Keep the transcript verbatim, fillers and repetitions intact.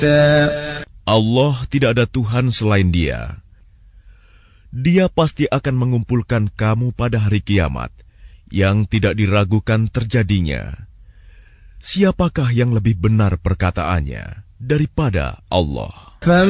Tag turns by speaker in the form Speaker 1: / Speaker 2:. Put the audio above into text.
Speaker 1: Allah tidak ada Tuhan selain Dia. Dia pasti akan mengumpulkan kamu pada hari kiamat yang tidak diragukan terjadinya. Siapakah yang lebih benar perkataannya daripada Allah?